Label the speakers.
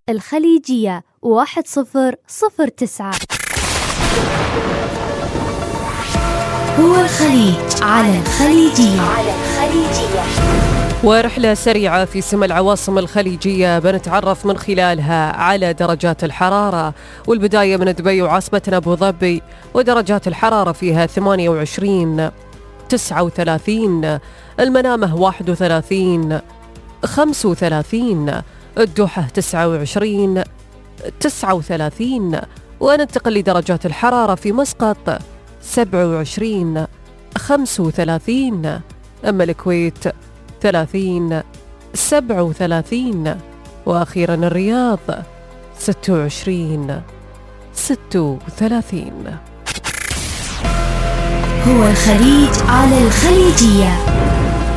Speaker 1: الخليجية 1009. هو الخليج على الخليجية.
Speaker 2: ورحلة سريعة في سما العواصم الخليجية بنتعرف من خلالها على درجات الحرارة، والبداية من دبي وعاصمتنا أبو ظبي، ودرجات الحرارة فيها 28 39، المنامة 31 35، الدوحة 29 39، وننتقل لدرجات الحرارة في مسقط 27 35، أما الكويت 30 37، وأخيرا الرياض 26 36.
Speaker 1: هو الخليج على الخليجية.